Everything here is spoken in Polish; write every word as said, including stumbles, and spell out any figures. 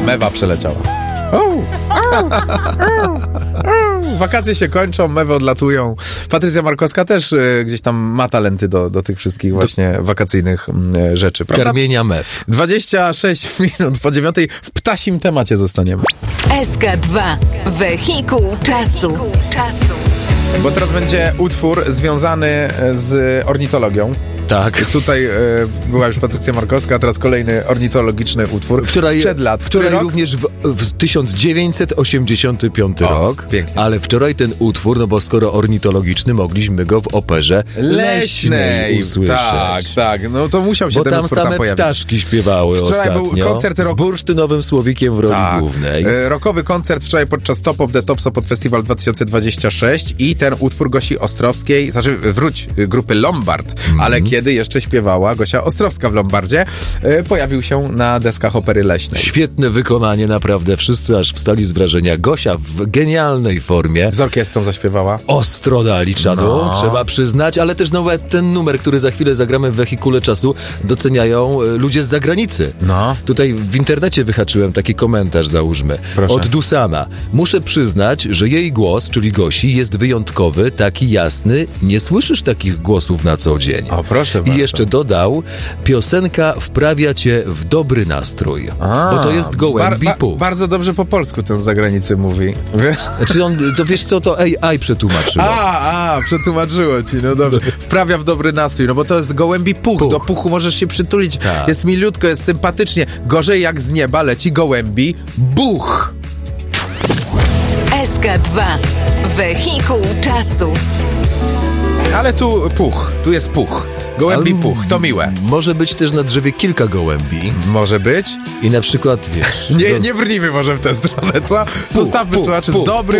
mewa przeleciała. O! Wakacje się kończą, mewy odlatują. Patrycja Markowska też y, gdzieś tam ma talenty do, do tych wszystkich właśnie do... wakacyjnych y, rzeczy, prawda? Karmienia mew. dwadzieścia sześć minut po dziewiątej w ptasim temacie zostaniemy. S K dwa. Wehikuł czasu. Bo teraz będzie utwór związany z ornitologią. Tak. Tutaj e, była już Patrycja Markowska, a teraz kolejny ornitologiczny utwór. Wczoraj, sprzed lat. Wczoraj rok? również w, w tysiąc dziewięćset osiemdziesiąty piąty O, rok. pięknie. Ale wczoraj ten utwór, no bo skoro ornitologiczny, mogliśmy go w operze leśnej usłyszeć. Tak, tak. No to musiał się bo ten tam utwór same tam pojawić. ptaszki śpiewały Wczoraj ostatnio. był koncert z roku. bursztynowym słowikiem w roli Tak. głównej. E, Rockowy koncert wczoraj podczas Top of the Tops pod Festiwal dwa tysiące dwadzieścia sześć i ten utwór Gosi Ostrowskiej, znaczy wróć, grupy Lombard, mm. ale kiedy jeszcze śpiewała Gosia Ostrowska w Lombardzie, e, pojawił się na deskach Opery Leśnej. Świetne wykonanie, naprawdę. Wszyscy aż wstali z wrażenia. Gosia w genialnej formie. Z orkiestrą zaśpiewała. Ostro dali czadu, No. trzeba przyznać, ale też nawet ten numer, który za chwilę zagramy w Wehikule Czasu, doceniają e, ludzie z zagranicy. No. Tutaj w internecie wyhaczyłem taki komentarz, załóżmy. Proszę. Od Dusana. Muszę przyznać, że jej głos, czyli Gosi, jest wyjątkowy, taki jasny. Nie słyszysz takich głosów na co dzień. O, proszę I bardzo. jeszcze dodał, piosenka wprawia cię w dobry nastrój. A, bo to jest gołębi bar, ba, puch. Bardzo dobrze po polsku ten z zagranicy mówi. Wiesz? Znaczy on, to wiesz co, to A I przetłumaczyło. A, a, przetłumaczyło ci, no dobrze. Wprawia w dobry nastrój, no bo to jest gołębi puch. Puch. Do puchu możesz się przytulić. Tak. Jest milutko, jest sympatycznie. Gorzej jak z nieba leci gołębi buch. S K dwa. Wehikuł czasu. Ale tu puch, tu jest puch. Gołębi Ale puch, to miłe. Może być też na drzewie kilka gołębi Może być. i na przykład, wiesz... Nie, nie brnijmy może w tę stronę, co? Zostawmy puch, słuchaczy puch, z dobrym